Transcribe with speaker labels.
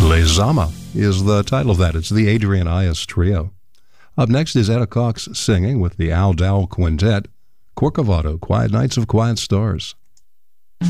Speaker 1: Les Zama is the title of that. It's the Adrian Ayas Trio. Up next is Etta Cox singing with the Al Dow Quintet, Corcovado, Quiet Nights of Quiet Stars.